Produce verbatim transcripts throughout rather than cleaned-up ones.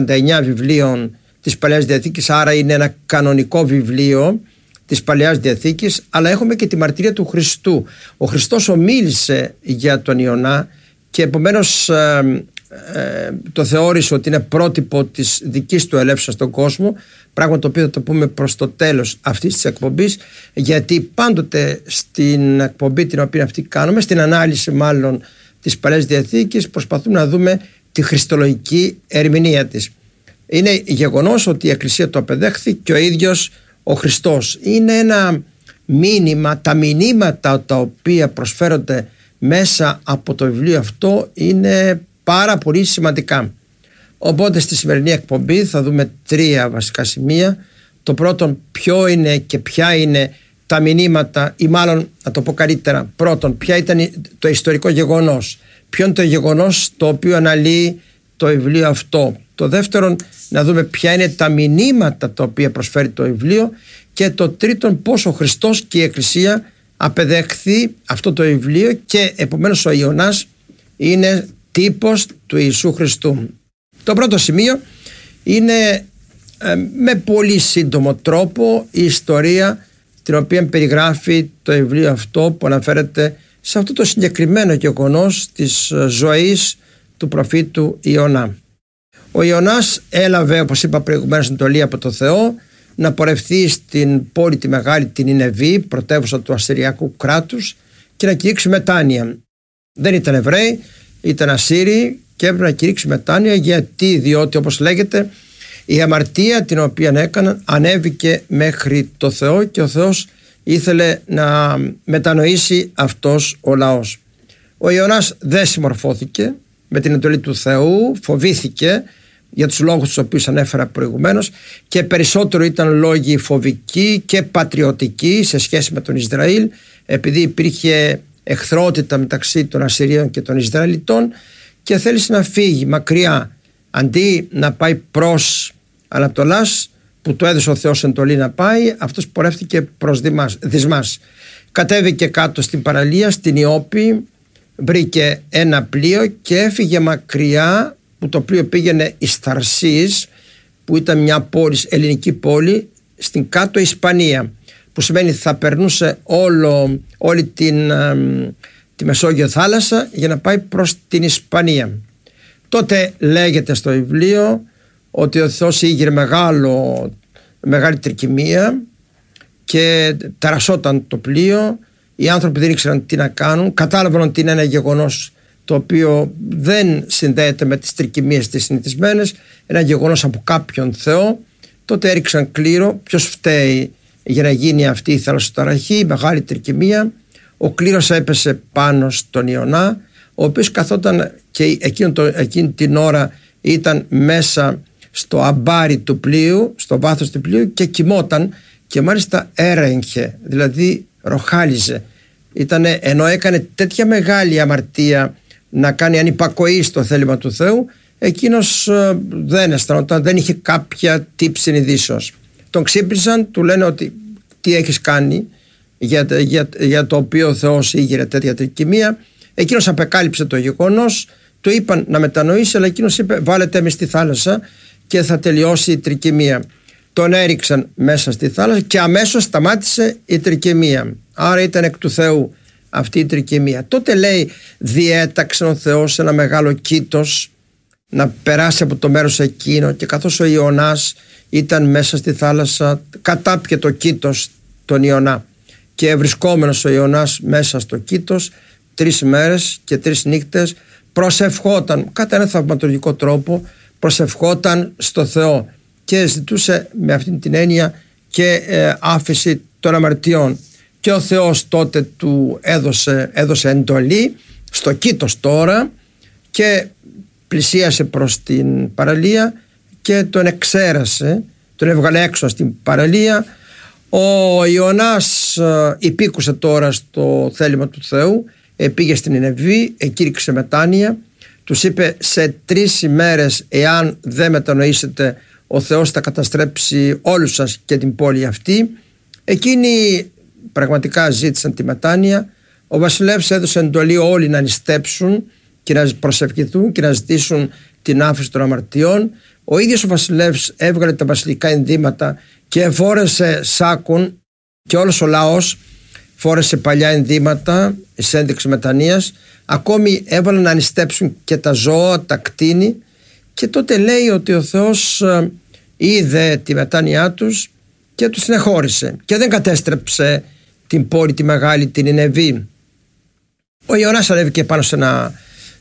εννιά βιβλίων της Παλαιάς Διαθήκης, άρα είναι ένα κανονικό βιβλίο της Παλαιάς Διαθήκης, αλλά έχουμε και τη μαρτυρία του Χριστού. Ο Χριστός ομίλησε για τον Ιωνά και επομένως ε, ε, το θεώρησε ότι είναι πρότυπο της δικής του ελεύσεως στον κόσμο, πράγμα το οποίο θα το πούμε προς το τέλος αυτής της εκπομπής, γιατί πάντοτε στην εκπομπή την οποία αυτή κάνουμε, στην ανάλυση μάλλον της Παλαιάς Διαθήκης, προσπαθούμε να δούμε τη χριστολογική ερμηνεία της. Είναι γεγονός ότι η Εκκλησία το απεδέχθη και ο ίδιος ο Χριστός. Είναι ένα μήνυμα, τα μηνύματα τα οποία προσφέρονται μέσα από το βιβλίο αυτό είναι πάρα πολύ σημαντικά. Οπότε στη σημερινή εκπομπή θα δούμε τρία βασικά σημεία. Το πρώτο, ποιο είναι και ποια είναι τα μηνύματα, ή μάλλον να το πω καλύτερα, πρώτον, ποια ήταν το ιστορικό γεγονός, ποιο είναι το γεγονός το οποίο αναλύει το βιβλίο αυτό. Το δεύτερον, να δούμε ποια είναι τα μηνύματα τα οποία προσφέρει το βιβλίο, και το τρίτον, πώς ο Χριστός και η Εκκλησία απεδέχθη αυτό το βιβλίο και επομένως ο Ιωνάς είναι τύπος του Ιησού Χριστού. Το πρώτο σημείο είναι ε, με πολύ σύντομο τρόπο η ιστορία την οποία περιγράφει το βιβλίο αυτό, που αναφέρεται σε αυτό το συγκεκριμένο γεγονός της ζωής του προφήτου Ιωνά. Ο Ιωνάς έλαβε, όπως είπα προηγουμένως, εντολή από το Θεό να πορευθεί στην πόλη τη μεγάλη, την Νινεβή, πρωτεύουσα του Ασσυριακού κράτους, και να κηρύξει μετάνοια. Δεν ήταν Εβραίοι, ήταν Ασσύριοι και έπρεπε να κηρύξει μετάνοια. Γιατί? Διότι, όπως λέγεται, η αμαρτία την οποία έκαναν ανέβηκε μέχρι το Θεό και ο Θεός ήθελε να μετανοήσει αυτός ο λαός. Ο Ιωνάς δεν συμμορφώθηκε με την εντολή του Θεού, φοβήθηκε για τους λόγους τους οποίους ανέφερα προηγουμένως, και περισσότερο ήταν λόγοι φοβικοί και πατριωτικοί σε σχέση με τον Ισραήλ, επειδή υπήρχε εχθρότητα μεταξύ των Ασσυρίων και των Ισραηλιτών, και θέλησε να φύγει μακριά. Αντί να πάει προς Ανατολάς, που το έδωσε ο Θεός εντολή να πάει, αυτός πορεύτηκε προς Δυσμάς. Κατέβηκε κάτω στην παραλία, στην Ιώπη, βρήκε ένα πλοίο και έφυγε μακριά, που το πλοίο πήγαινε εις Θαρσής, που ήταν μια πόλη, ελληνική πόλη, στην κάτω Ισπανία, που σημαίνει θα περνούσε όλο, όλη την, α, τη Μεσόγειο θάλασσα για να πάει προς την Ισπανία. Τότε λέγεται στο βιβλίο ότι ο Θεός ήγηρε μεγάλο, μεγάλη τρικυμία και ταρασσόταν το πλοίο. Οι άνθρωποι δεν ήξεραν τι να κάνουν, κατάλαβαν ότι είναι ένα γεγονός το οποίο δεν συνδέεται με τις τρικυμίες τις συνηθισμένες, ένα γεγονός από κάποιον Θεό. Τότε έριξαν κλήρο, ποιος φταίει για να γίνει αυτή η θαλασσοταραχή, η μεγάλη τρικυμία. Ο κλήρος έπεσε πάνω στον Ιωνά, ο οποίος καθόταν και εκείνη, το, εκείνη την ώρα ήταν μέσα στο αμπάρι του πλοίου, στο βάθος του πλοίου, και κοιμόταν και μάλιστα έρεγχε, δηλαδή ροχάλιζε. Ήτανε, ενώ έκανε τέτοια μεγάλη αμαρτία να κάνει ανυπακοή στο θέλημα του Θεού, εκείνος ε, δεν αισθανόταν, δεν είχε κάποια τύψη συνειδήσεως. Τον ξύπνησαν, του λένε ότι τι έχεις κάνει για, για, για το οποίο ο Θεός ήγηρε τέτοια τρικυμία. Εκείνος απεκάλυψε το γεγονός, του είπαν να μετανοήσει, αλλά εκείνος είπε βάλετε με στη θάλασσα και θα τελειώσει η τρικυμία. Τον έριξαν μέσα στη θάλασσα και αμέσως σταμάτησε η τρικυμία. Άρα ήταν εκ του Θεού αυτή η τρικυμία. Τότε λέει διέταξε ο Θεός ένα μεγάλο κήτος να περάσει από το μέρος εκείνο, και καθώς ο Ιωνάς ήταν μέσα στη θάλασσα, κατάπιε το κήτος τον Ιωνά, και βρισκόμενος ο Ιωνάς μέσα στο κήτος τρεις μέρες και τρεις νύχτες προσευχόταν κατά ένα θαυματουργικό τρόπο, προσευχόταν στο Θεό και ζητούσε με αυτήν την έννοια και ε, άφεση των αμαρτιών. Και ο Θεός τότε του έδωσε, έδωσε εντολή στο κήτος τώρα, και πλησίασε προς την παραλία και τον εξέρασε, τον έβγαλε έξω στην παραλία. Ο Ιωνάς ε, υπήκουσε τώρα στο θέλημα του Θεού, ε, πήγε στην Νινεβή, εκήρυξε μετάνοια, τους είπε σε τρεις ημέρες εάν δεν μετανοήσετε ο Θεός θα καταστρέψει όλους σας και την πόλη αυτή. Εκείνοι πραγματικά ζήτησαν τη μετάνοια. Ο βασιλεύς έδωσε εντολή όλοι να νηστέψουν και να προσευχηθούν και να ζητήσουν την άφεση των αμαρτιών. Ο ίδιος ο βασιλεύς έβγαλε τα βασιλικά ενδύματα και φόρεσε σάκουν, και όλος ο λαός φόρεσε παλιά ενδύματα εις ένδειξη μετανοίας. Ακόμη έβαλαν να νηστέψουν και τα ζώα, τα κτήνη, και τότε λέει ότι ο Θεός είδε τη μετάνοιά τους και τους συνεχώρησε και δεν κατέστρεψε την πόλη τη μεγάλη, την Νινεβή. Ο Ιωνάς ανέβηκε πάνω σε ένα,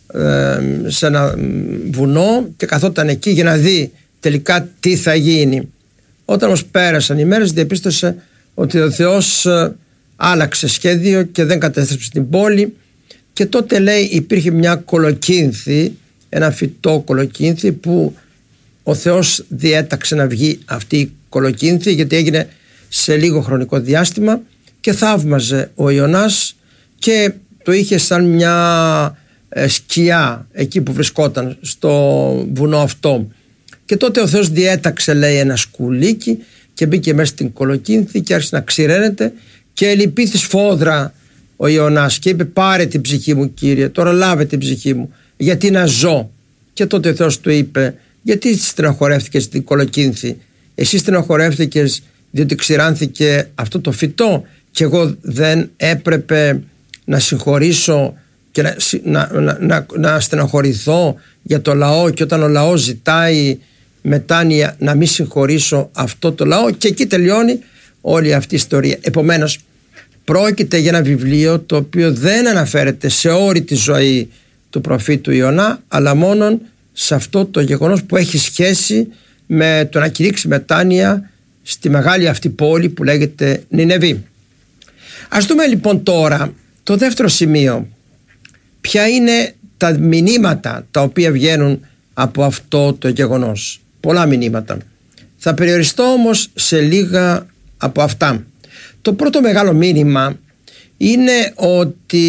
σε ένα βουνό και καθόταν εκεί για να δει τελικά τι θα γίνει. Όταν όμως πέρασαν οι μέρες, διαπίστωσε ότι ο Θεός άλλαξε σχέδιο και δεν κατέστρεψε την πόλη. Και τότε λέει υπήρχε μια κολοκύνθη, ένα φυτό κολοκύνθη, που ο Θεός διέταξε να βγει αυτή η κολοκύνθη, γιατί έγινε σε λίγο χρονικό διάστημα, και θαύμαζε ο Ιωνάς και το είχε σαν μια σκιά εκεί που βρισκόταν στο βουνό αυτό. Και τότε ο Θεός διέταξε, λέει, ένα σκουλίκι και μπήκε μέσα στην κολοκύνθη και άρχισε να ξηραίνεται και λυπήθη σφόδρα ο Ιωνάς και είπε: πάρε την ψυχή μου, Κύριε, τώρα λάβε την ψυχή μου, γιατί να ζω. Και τότε ο Θεός του είπε: γιατί στενοχωρεύτηκες την κολοκύνθη? Εσύ στενοχωρεύτηκες διότι ξηράνθηκε αυτό το φυτό και εγώ δεν έπρεπε να συγχωρήσω και να, να, να, να, να στενοχωρηθώ για το λαό, και όταν ο λαός ζητάει μετάνοια να μην συγχωρήσω αυτό το λαό? Και εκεί τελειώνει όλη αυτή η ιστορία. Επομένως, πρόκειται για ένα βιβλίο το οποίο δεν αναφέρεται σε όλη τη ζωή του προφήτου Ιωνά, αλλά μόνον σε αυτό το γεγονός που έχει σχέση με το να κηρύξει μετάνοια στη μεγάλη αυτή πόλη που λέγεται Νινεβή. Ας δούμε λοιπόν τώρα το δεύτερο σημείο. Ποια είναι τα μηνύματα τα οποία βγαίνουν από αυτό το γεγονός? Πολλά μηνύματα. Θα περιοριστώ όμως σε λίγα από αυτά. Το πρώτο μεγάλο μήνυμα είναι ότι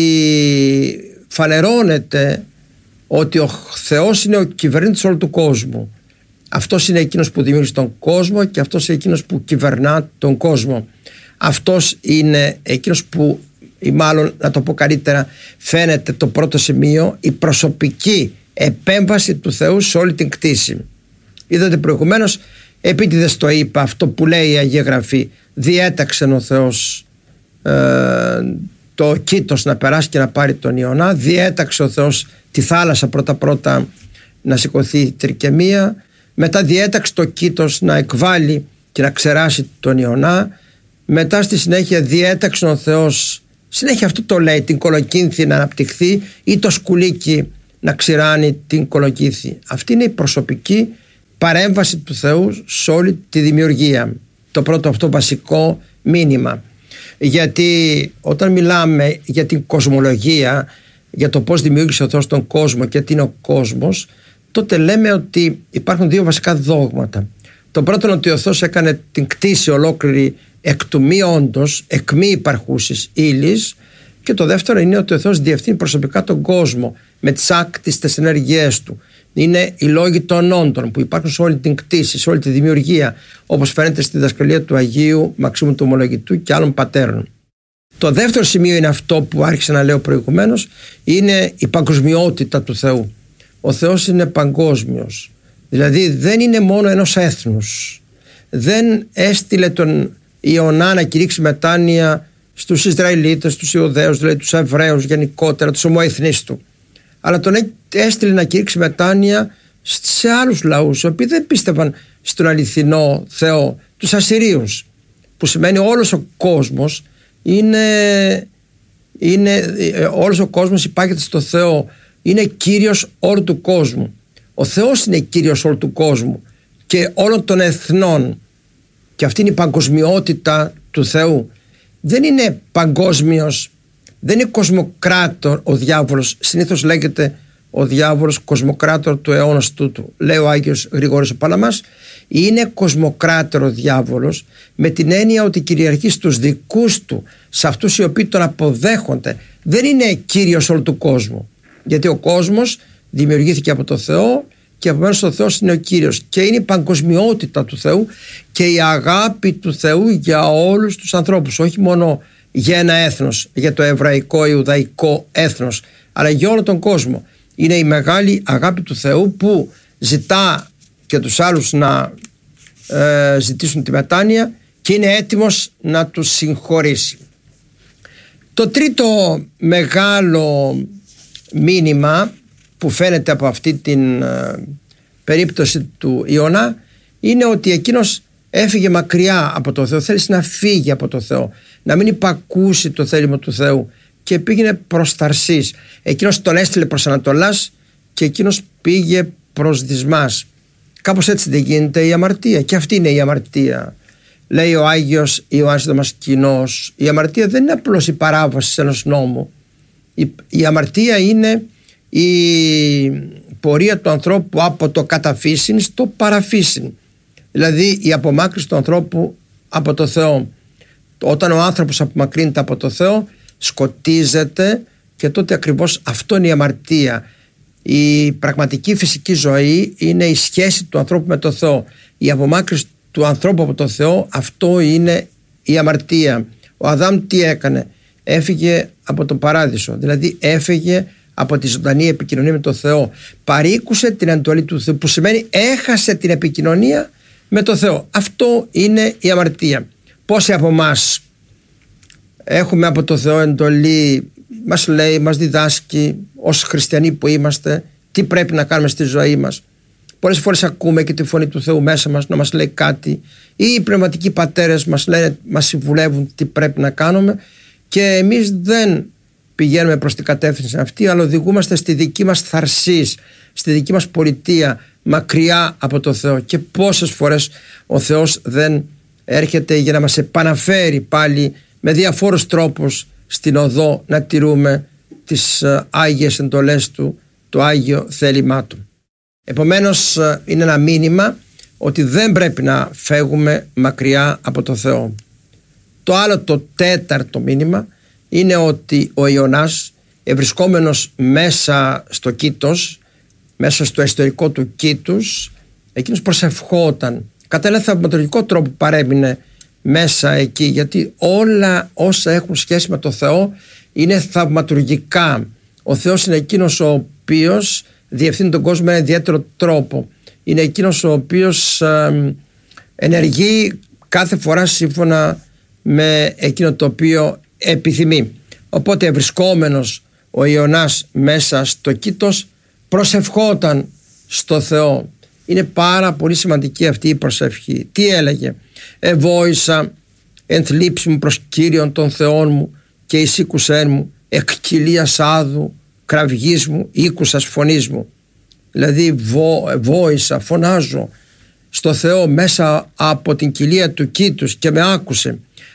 φανερώνεται ότι ο Θεός είναι ο κυβερνήτης όλου του κόσμου. Αυτός είναι εκείνος που δημιούργησε τον κόσμο και αυτός είναι εκείνος που κυβερνά τον κόσμο. Αυτός είναι εκείνος που, ή μάλλον να το πω καλύτερα, φαίνεται το πρώτο σημείο, η προσωπική επέμβαση του Θεού σε όλη την κτήση. Είδατε προηγουμένως, επίτηδες το είπα αυτό που λέει η Αγία Γραφή: διέταξε ο Θεός ε, το κήτος να περάσει και να πάρει τον Ιωνά, διέταξε ο Θεός τη θάλασσα πρώτα πρώτα να σηκωθεί η τρικεμία, μετά διέταξε το κήτος να εκβάλει και να ξεράσει τον Ιωνά, μετά στη συνέχεια διέταξε ο Θεός, συνέχεια αυτό το λέει, την κολοκύνθη να αναπτυχθεί ή το σκουλίκι να ξηράνει την κολοκύνθη. Αυτή είναι η προσωπική παρέμβαση του Θεού σε όλη τη δημιουργία. Το πρώτο αυτό βασικό μήνυμα. Γιατί όταν μιλάμε για την κοσμολογία, για το πώς δημιούργησε ο Θεός τον κόσμο και τι είναι ο κόσμος, τότε λέμε ότι υπάρχουν δύο βασικά δόγματα. Το πρώτο είναι ότι ο Θεός έκανε την κτήση ολόκληρη εκ του μη όντως, εκ μη υπαρχούσης ύλης, και το δεύτερο είναι ότι ο Θεός διευθύνει προσωπικά τον κόσμο με τις άκτιστες ενέργειές του. Είναι οι λόγοι των όντων που υπάρχουν σε όλη την κτήση, σε όλη τη δημιουργία, όπως φαίνεται στη διδασκαλία του Αγίου Μαξίμου του Ομολογητού και άλλων πατέρων. Το δεύτερο σημείο είναι αυτό που άρχισα να λέω προηγουμένως, είναι η παγκοσμιότητα του Θεού. Ο Θεός είναι παγκόσμιος, δηλαδή δεν είναι μόνο ενός έθνους. Δεν έστειλε τον Ιωνά να κηρύξει μετάνοια στους Ισραηλίτες, στους Ιουδαίους, δηλαδή τους Εβραίους γενικότερα, τους ομοεθνείς του, αλλά τον έστειλε να κηρύξει μετάνοια σε άλλους λαούς οι οποίοι δεν πίστευαν στον αληθινό Θεό, τους Ασσυρίους, που σημαίνει όλος ο κόσμος είναι, είναι όλος ο κόσμος υπάγεται στο Θεό, είναι κύριος όλου του κόσμου. Ο Θεός είναι κύριος όλου του κόσμου και όλων των εθνών, και αυτή είναι η παγκοσμιότητα του Θεού. Δεν είναι παγκόσμιος, δεν είναι κοσμοκράτορ ο διάβολος. Συνήθως λέγεται ο διάβολος κοσμοκράτορ του αιώνος τούτου. Λέει ο Άγιος Γρηγόρης ο Παλαμάς, είναι κοσμοκράτορ ο διάβολος με την έννοια ότι κυριαρχεί στους δικούς του, σε αυτούς οι οποίοι τον αποδέχονται. Δεν είναι κύριος όλου του κόσμου, γιατί ο κόσμος δημιουργήθηκε από το Θεό και επομένως ο Θεός είναι ο Κύριος, και είναι η παγκοσμιότητα του Θεού και η αγάπη του Θεού για όλους τους ανθρώπους, όχι μόνο για ένα έθνος, για το εβραϊκό ιουδαϊκό έθνος, αλλά για όλο τον κόσμο. Είναι η μεγάλη αγάπη του Θεού που ζητά και τους άλλους να ε, ζητήσουν τη μετάνοια και είναι έτοιμος να τους συγχωρήσει. Το τρίτο μεγάλο μήνυμα που φαίνεται από αυτή την ε, περίπτωση του Ιωνά είναι ότι εκείνος έφυγε μακριά από το Θεό, θέλησε να φύγει από το Θεό, να μην υπακούσει το θέλημα του Θεού και πήγαινε προς Ταρσής. Εκείνος τον έστειλε προς Ανατολάς και εκείνος πήγε προς Δυσμάς. Κάπως έτσι δεν γίνεται η αμαρτία? Και αυτή είναι η αμαρτία. Λέει ο Άγιος Ιωάννης Δαμασκηνός, η αμαρτία δεν είναι απλώς η παράβαση ενός νόμου. Η, η αμαρτία είναι η πορεία του ανθρώπου από το καταφύσιν στο παραφύσιν. Δηλαδή η απομάκρυνση του ανθρώπου από το Θεό. Όταν ο άνθρωπος απομακρύνεται από το Θεό, σκοτίζεται, και τότε ακριβώς αυτό είναι η αμαρτία. Η πραγματική φυσική ζωή είναι η σχέση του ανθρώπου με το Θεό. Η απομάκρυνση του ανθρώπου από το Θεό, αυτό είναι η αμαρτία. Ο Αδάμ τι έκανε? Έφυγε από τον παράδεισο, δηλαδή έφυγε από τη ζωντανή επικοινωνία με το Θεό. Παρήκουσε την εντολή του Θεού, που σημαίνει έχασε την επικοινωνία με το Θεό. Αυτό είναι η αμαρτία. Πόσοι από εμάς έχουμε από το Θεό εντολή, μας λέει, μας διδάσκει ως χριστιανοί που είμαστε τι πρέπει να κάνουμε στη ζωή μας. Πολλές φορές ακούμε και τη φωνή του Θεού μέσα μας να μας λέει κάτι, ή οι πνευματικοί πατέρες μας λένε, μας συμβουλεύουν τι πρέπει να κάνουμε, και εμείς δεν πηγαίνουμε προς την κατεύθυνση αυτή, αλλά οδηγούμαστε στη δική μας θαρσής, στη δική μας πολιτεία, μακριά από το Θεό. Και πόσες φορές ο Θεός δεν έρχεται για να μας επαναφέρει πάλι με διαφόρους τρόπους στην οδό να τηρούμε τις άγιες εντολές του, το άγιο θέλημά του. Επομένως είναι ένα μήνυμα ότι δεν πρέπει να φεύγουμε μακριά από το Θεό. Το άλλο, το τέταρτο μήνυμα, είναι ότι ο Ιωνάς, ευρισκόμενος μέσα στο Κήτος, μέσα στο ιστορικό του Κήτους, εκείνος προσευχόταν. Κατά ένα θαυματουργικό τρόπο παρέμεινε μέσα εκεί, γιατί όλα όσα έχουν σχέση με το Θεό είναι θαυματουργικά. Ο Θεός είναι εκείνος ο οποίος διευθύνει τον κόσμο με ένα ιδιαίτερο τρόπο. Είναι εκείνος ο οποίος ε, ενεργεί κάθε φορά σύμφωνα με εκείνο το οποίο επιθυμεί. Οπότε βρισκόμενος ο Ιωνάς μέσα στο Κήτος προσευχόταν στο Θεό. Είναι πάρα πολύ σημαντική αυτή η προσευχή. Τι έλεγε? «Εβόησα εν θλίψη μου προς Κύριον των Θεών μου και εισήκουσέν μου, εκ κοιλίας άδου κραυγής μου ήκουσας φωνής μου». Δηλαδή βόησα, φωνάζω στο Θεό μέσα από την κοιλία του Κήτους και με άκουσε.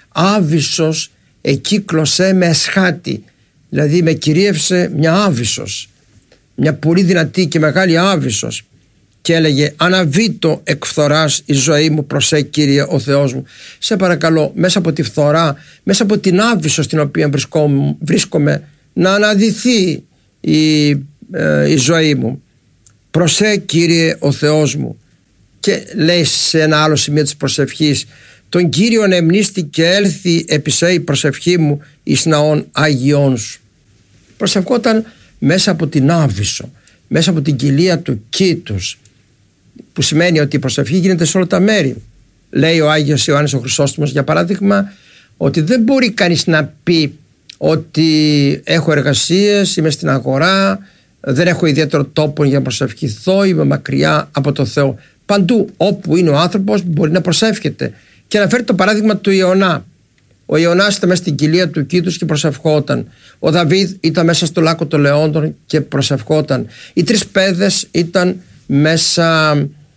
Άβυσσος εκύκλωσέ με εσχάτη, δηλαδή με κυρίευσε μια άβυσσος, μια πολύ δυνατή και μεγάλη άβυσσος, και έλεγε «Αναβήτω εκ φθοράς η ζωή μου προς σε Κύριε ο Θεός μου». Σε παρακαλώ, μέσα από τη φθορά, μέσα από την άβυσσο στην οποία βρίσκομαι, να αναδυθεί η, ε, η ζωή μου. «Προς σε Κύριε ο Θεός μου». Και λέει σε ένα άλλο σημείο της προσευχής «Τον Κύριον εμνίστη και έλθει επί σε η προσευχή μου εις ναών Αγιών σου». Προσευχόταν μέσα από την άβυσσο, μέσα από την κοιλία του Κήτους, που σημαίνει ότι η προσευχή γίνεται σε όλα τα μέρη. Λέει ο Άγιος Ιωάννης ο Χρυσόστομος, για παράδειγμα, ότι δεν μπορεί κανείς να πει ότι έχω εργασίες, είμαι στην αγορά, δεν έχω ιδιαίτερο τόπο για να προσευχηθώ, είμαι μακριά από το Θεό. Παντού όπου είναι ο άνθρωπος μπορεί να προσεύχεται. Και αναφέρει το παράδειγμα του Ιωνά. Ο Ιωνάς ήταν μέσα στην κοιλία του Κήτους και προσευχόταν. Ο Δαβίδ ήταν μέσα στο λάκκο των Λεόντων και προσευχόταν. Οι τρεις παιδες ήταν μέσα,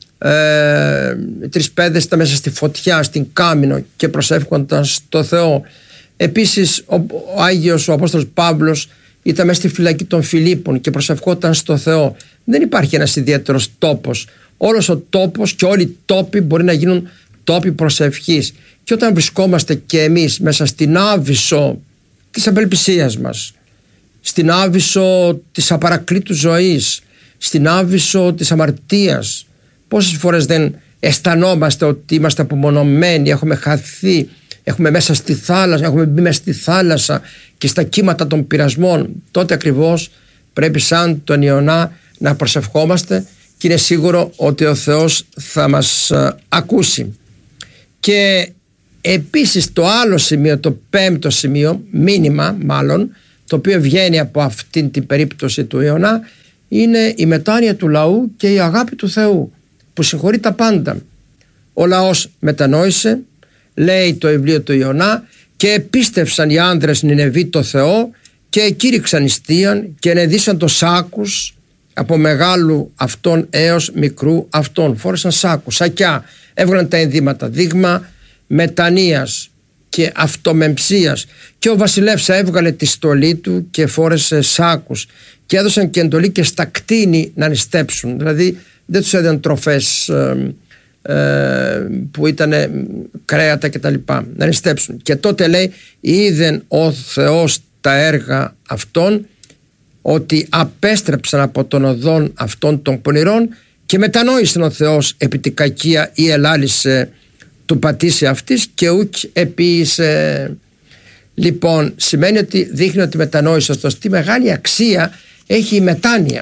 ε, οι τρεις παιδες ήταν μέσα στη φωτιά, στην Κάμινο, και προσεύχονταν στο Θεό. Επίσης ο, ο Άγιος ο Απόστολος Παύλος ήταν μέσα στη φυλακή των Φιλίππων και προσευχόταν στο Θεό. Δεν υπάρχει ένας ιδιαίτερος τόπος. Όλος ο τόπος και όλοι οι τόποι μπορεί να γίνουν τόποι προσευχής. Και όταν βρισκόμαστε και εμείς μέσα στην άβυσσο της απελπισίας μας, στην άβυσσο της απαρακλήτου ζωής, στην άβυσσο της αμαρτίας, πόσες φορές δεν αισθανόμαστε ότι είμαστε απομονωμένοι, έχουμε χαθεί, έχουμε μέσα στη θάλασσα, έχουμε μπει μέσα στη θάλασσα και στα κύματα των πειρασμών. Τότε ακριβώς πρέπει σαν τον Ιωνά να προσευχόμαστε και είναι σίγουρο ότι ο Θεός θα μας ακούσει. Και επίσης το άλλο σημείο, το πέμπτο σημείο, μήνυμα μάλλον, το οποίο βγαίνει από αυτήν την περίπτωση του Ιωνά, είναι η μετάνοια του λαού και η αγάπη του Θεού που συγχωρεί τα πάντα. Ο λαός μετανόησε, λέει το βιβλίο του Ιωνά, και επίστευσαν οι άνδρες Νινεβή το Θεό και εκήρυξαν νηστείαν και ενεδίσαν το σάκους από μεγάλου αυτών έως μικρού αυτών. Φόρεσαν σάκους, σακιά, έβγαλαν τα ενδύματα, δείγμα μετανοίας και αυτομεμψίας, και ο βασιλεύς έβγαλε τη στολή του και φόρεσε σάκους και έδωσαν και εντολή και στα κτήνη να νηστέψουν. Δηλαδή δεν τους έδιναν τροφές ε, ε, που ήταν κρέατα και τα λοιπά, να νηστέψουν. Και τότε λέει, είδεν ο Θεός τα έργα αυτών, ότι απέστρεψαν από τον οδόν αυτών των πονηρών, και μετανόησε ο Θεός επί την κακία ή ελάλησε του πατήσει αυτής και ουκ επίησε. Λοιπόν, σημαίνει ότι δείχνει ότι μετανόησε. Ωστόσο, τι μεγάλη αξία έχει η μετάνοια.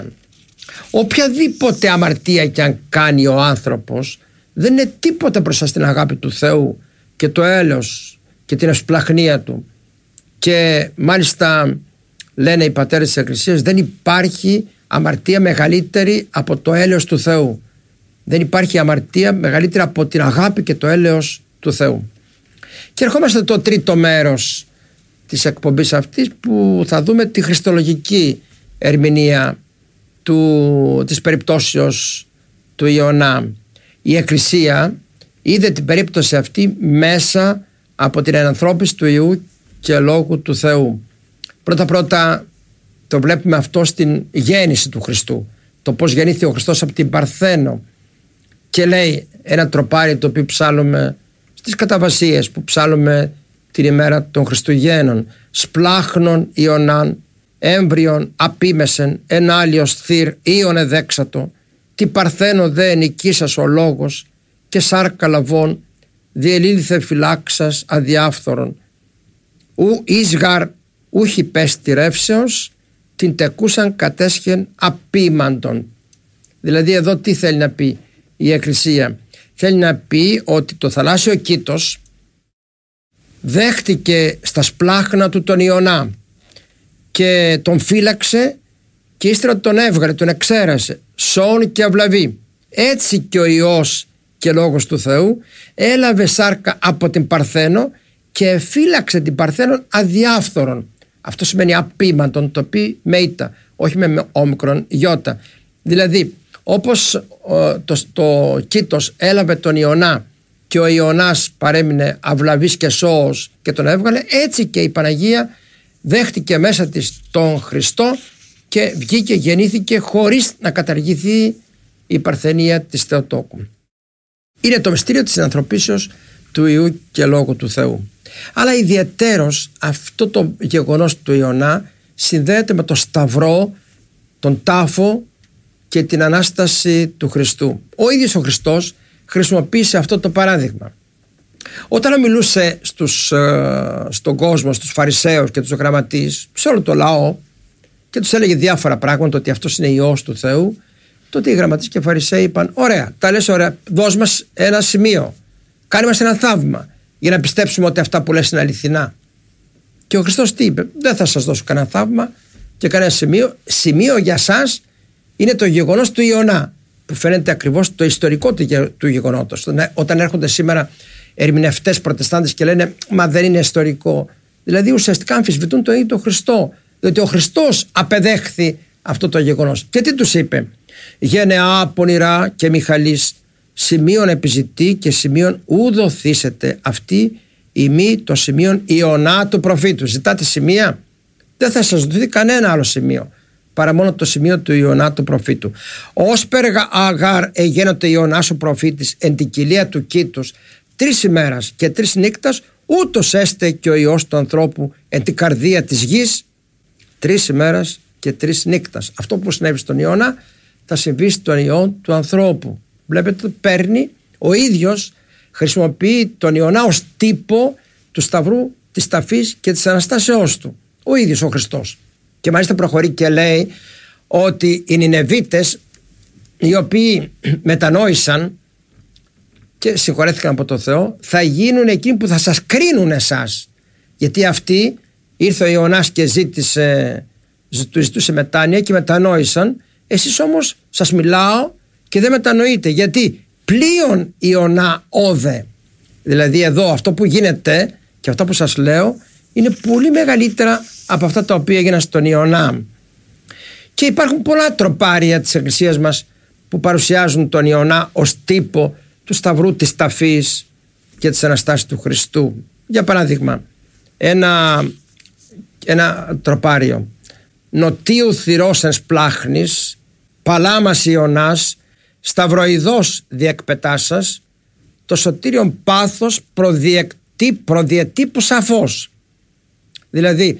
Οποιαδήποτε αμαρτία και αν κάνει ο άνθρωπος, δεν είναι τίποτα μπροστά στην αγάπη του Θεού και το έλεος και την ευσπλαχνία του. Και μάλιστα λένε οι πατέρες της Εκκλησίας, δεν υπάρχει αμαρτία μεγαλύτερη από το έλεος του Θεού. Δεν υπάρχει αμαρτία μεγαλύτερη από την αγάπη και το έλεος του Θεού. Και ερχόμαστε το τρίτο μέρος της εκπομπής αυτής, που θα δούμε τη χριστολογική ερμηνεία του, της περιπτώσεως του Ιωνά. Η Εκκλησία είδε την περίπτωση αυτή μέσα από την ενανθρώπιση του Υιού και Λόγου του Θεού. Πρώτα πρώτα το βλέπουμε αυτό στην γέννηση του Χριστού, το πώς γεννήθηκε ο Χριστός από την Παρθένο. Και λέει ένα τροπάρι το οποίο ψάλλουμε στις καταβασίες, που ψάλλουμε την ημέρα των Χριστουγέννων: σπλάχνων Ιωνάν, έμβριον απίμεσεν, ενάλιος θύρ Ιων εδέξατο, τι Παρθένο δε νικήσας ο λόγος, και σάρκα λαβών διελήλθε φυλάξας αδιάφθορον, ου ίσγαρ ούχι πέστη ρεύσεως, την τεκούσαν κατέσχεν απίμαντον. Δηλαδή εδώ τι θέλει να πει η Εκκλησία? Θέλει να πει ότι το θαλάσσιο κήτος δέχτηκε στα σπλάχνα του τον Ιωνά και τον φύλαξε, και ύστερα τον έβγαλε, τον εξέρασε σόν και αυλαβή. Έτσι και ο Υιός και Λόγος του Θεού έλαβε σάρκα από την Παρθένο και φύλαξε την Παρθένο αδιάφθορον. Αυτό σημαίνει απίμαντον, το πει με ήτα, όχι με όμικρον γιώτα. Δηλαδή όπως το, το κήτος έλαβε τον Ιωνά και ο Ιωνάς παρέμεινε αυλαβής και σώος και τον έβγαλε, έτσι και η Παναγία δέχτηκε μέσα της τον Χριστό και βγήκε, γεννήθηκε χωρίς να καταργηθεί η παρθενία της Θεοτόκου. Είναι το μυστήριο της συνανθρωπίσεως του Υιού και Λόγου του Θεού. Αλλά ιδιαιτέρως αυτό το γεγονός του Ιωνά συνδέεται με το Σταυρό, τον τάφο και την Ανάσταση του Χριστού. Ο ίδιος ο Χριστός χρησιμοποίησε αυτό το παράδειγμα. Όταν μιλούσε στους, στον κόσμο, στους Φαρισαίους και τους γραμματείς, σε όλο το λαό, και τους έλεγε διάφορα πράγματα, ότι αυτός είναι Υιός του Θεού, τότε οι γραμματείς και οι Φαρισαίοι είπαν: ωραία, τα λες ωραία, δώσ' μας ένα σημείο, κάνε μας ένα θαύμα για να πιστέψουμε ότι αυτά που λες είναι αληθινά. Και ο Χριστός τι είπε? Δεν θα σας δώσω κανένα θαύμα και κανένα σημείο. Σημείο για σας είναι το γεγονός του Ιωνά, που φαίνεται ακριβώς το ιστορικό του γεγονότος. Όταν έρχονται σήμερα ερμηνευτές προτεστάντες και λένε μα δεν είναι ιστορικό, δηλαδή ουσιαστικά αμφισβητούν το ίδιο τον Χριστό, διότι ο Χριστός απεδέχθη αυτό το γεγονός. Και τι τους είπε? Γενεά πονηρά και Μιχαλής, σημείων επιζητεί και σημείων ου δοθήσετε αυτή η μη το σημείων Ιωνά του προφήτου. Ζητάτε σημεία? Δεν θα σας δοθεί κανένα άλλο σημείο παρά μόνο το σημείο του Ιωνά του προφήτου. Ως περγα αγάρ εγένονται Ιωνάς ο προφήτης εν την κοιλία του κήτους τρεις ημέρας και τρεις νύκτας, ούτως έστε και ο Υιός του ανθρώπου εν την καρδία της γης τρεις ημέρας και τρεις νύκτας. Αυτό που συνέβη στον Ιώνα θα συμβεί στον Υιό του ανθρώπου. Βλέπετε, παίρνει ο ίδιος, χρησιμοποιεί τον Ιωνά ως τύπο του Σταυρού, της ταφής και της Αναστάσεώς του. Ο ίδιος ο Χριστός. Και μάλιστα προχωρεί και λέει ότι οι Νινεβίτες οι οποίοι μετανόησαν και συγχωρέθηκαν από το Θεό, θα γίνουν εκείνοι που θα σας κρίνουν εσάς. Γιατί αυτοί, ήρθε ο Ιωνάς και ζήτησε, του ζητούσε μετάνοια και μετανόησαν. Εσείς όμως σας μιλάω και δεν μετανοείτε. Γιατί πλέον Ιωνά όδε. Δηλαδή εδώ αυτό που γίνεται και αυτά που σας λέω είναι πολύ μεγαλύτερα από αυτά τα οποία έγιναν στον Ιωνά. Και υπάρχουν πολλά τροπάρια της Εκκλησίας μας που παρουσιάζουν τον Ιωνά ως τύπο του Σταυρού, της Ταφής και της Αναστάσης του Χριστού. Για παράδειγμα, ένα, ένα τροπάριο. Νοτίου θυρός εν σπλάχνης, παλάμας Ιωνάς, σταυροειδός διεκπετάσας, το σωτήριον πάθος προδιεκτή, προδιετύπου σαφώς. Δηλαδή,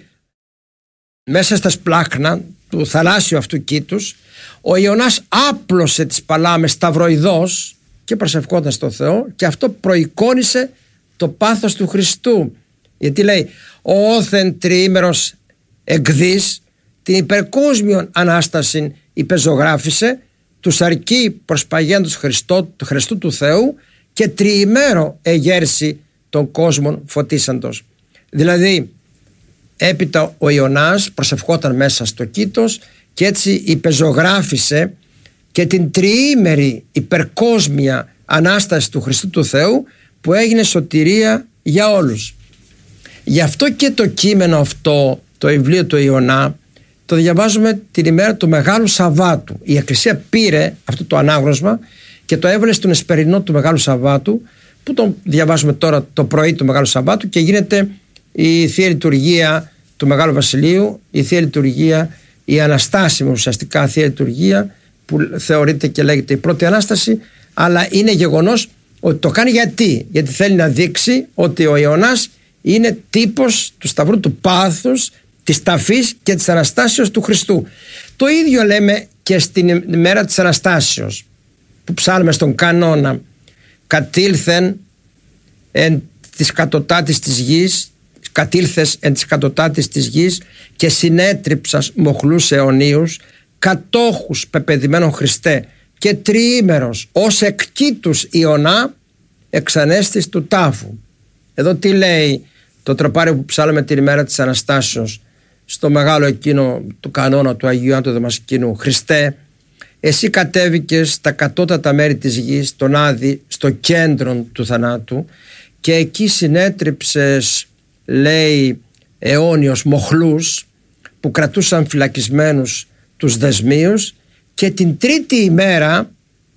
μέσα στα σπλάχνα του θαλάσσιου αυτού κήτους, ο Ιωνάς άπλωσε τις παλάμες σταυροειδός και προσευχόταν στο Θεό, και αυτό προεικόνισε το πάθος του Χριστού. Γιατί λέει, ο όθεν τριήμερος εκδής την υπερκόσμιον Ανάσταση υπεζογράφησε, τους αρκεί προσπαγέντος Χριστό, του Χριστού του Θεού, και τριημέρο εγέρση των κόσμων φωτίσαντος. Δηλαδή έπειτα ο Ιωνάς προσευχόταν μέσα στο κήτος και έτσι υπεζογράφησε και την τριήμερη υπερκόσμια Ανάσταση του Χριστού του Θεού, που έγινε σωτηρία για όλους. Γι' αυτό και το κείμενο αυτό, το βιβλίο του Ιωνά, το διαβάζουμε την ημέρα του Μεγάλου Σαββάτου. Η Εκκλησία πήρε αυτό το ανάγνωσμα και το έβαλε στον εσπερινό του Μεγάλου Σαββάτου, που το διαβάζουμε τώρα το πρωί του Μεγάλου Σαββάτου, και γίνεται η Θεία Λειτουργία του Μεγάλου Βασιλείου, η Θεία Λειτουργία, η Αναστάσιμη ουσιαστικά Θεία Λειτουργία, που θεωρείται και λέγεται η πρώτη Ανάσταση, αλλά είναι γεγονός ότι το κάνει γιατί, γιατί θέλει να δείξει ότι ο Ιωνάς είναι τύπος του Σταυρού του Πάθους, της Ταφής και της Αναστάσεως του Χριστού. Το ίδιο λέμε και στην ημέρα της Αναστάσεως, που ψάλουμε στον κανόνα, κατήλθεν εν της κατωτάτης της γης, κατήλθες εν της κατωτάτης της γης και συνέτριψας μοχλούς αιωνίους, κατόχους πεπαιδημένων Χριστέ και τριήμερος ως εκτήτους Ιωνά εξανέστης του τάφου. Εδώ τι λέει το τροπάριο που ψάλαμε την ημέρα της Αναστάσεως στο μεγάλο εκείνο του κανόνα του Αγίου Ιωάννου του Δαμασκηνού? Χριστέ, εσύ κατέβηκες στα κατώτατα μέρη της γης, τον Άδη, στο κέντρο του θανάτου, και εκεί συνέτριψες, λέει, αιώνιος μοχλούς που κρατούσαν φυλακισμένους τους δεσμίους, και την τρίτη ημέρα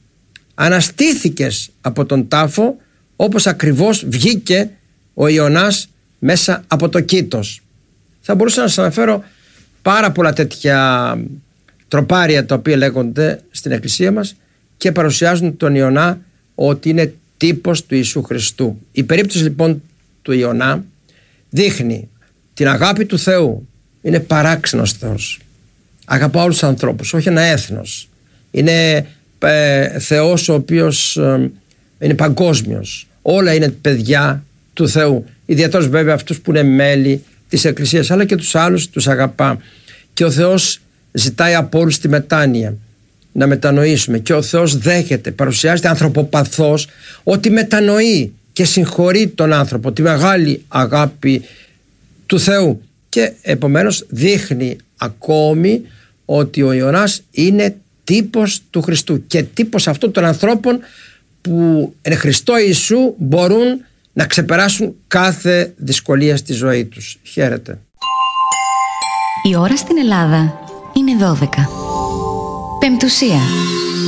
αναστήθηκες από τον τάφο, όπως ακριβώς βγήκε ο Ιωνάς μέσα από το κήτος. Θα μπορούσα να σας αναφέρω πάρα πολλά τέτοια τροπάρια τα οποία λέγονται στην Εκκλησία μας και παρουσιάζουν τον Ιωνά ότι είναι τύπος του Ιησού Χριστού. Η περίπτωση λοιπόν του Ιωνά δείχνει την αγάπη του Θεού. Είναι παράξενος Θεός. Αγαπά όλους τους ανθρώπους, όχι ένα έθνος. Είναι ε, Θεός ο οποίος ε, είναι παγκόσμιος. Όλα είναι παιδιά του Θεού. Ιδιαίτερα βέβαια αυτούς που είναι μέλη της Εκκλησίας, αλλά και τους άλλους τους αγαπά. Και ο Θεός ζητάει από όλους τη μετάνοια, να μετανοήσουμε, και ο Θεός δέχεται, παρουσιάζεται ανθρωποπαθώς, ότι μετανοεί και συγχωρεί τον άνθρωπο, τη μεγάλη αγάπη του Θεού, και επομένως δείχνει ακόμη ότι ο Ιωνάς είναι τύπος του Χριστού και τύπος αυτών των ανθρώπων που εν Χριστώ Ιησού μπορούν να ξεπεράσουν κάθε δυσκολία στη ζωή τους. Χαίρετε. Η ώρα στην Ελλάδα είναι δώδεκα. Πεμπτουσία.